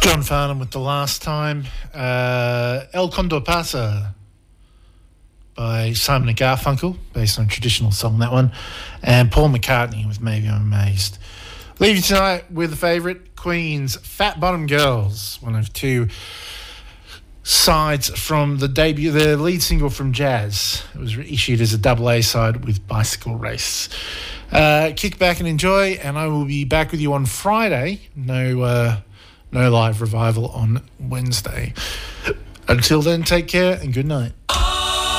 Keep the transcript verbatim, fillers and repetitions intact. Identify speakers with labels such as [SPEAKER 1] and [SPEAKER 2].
[SPEAKER 1] John Farnham with The Last Time. Uh, El Condor Pasa by Simon and Garfunkel, based on a traditional song, that one. And Paul McCartney with Maybe I'm Amazed. Leave you tonight with a favourite, Queen's Fat Bottom Girls, one of two sides from the debut, the lead single from Jazz. It was issued as a double A side with Bicycle Race. Uh, kick back and enjoy, and I will be back with you on Friday. No, uh, no live revival on Wednesday. Until then, take care and good night.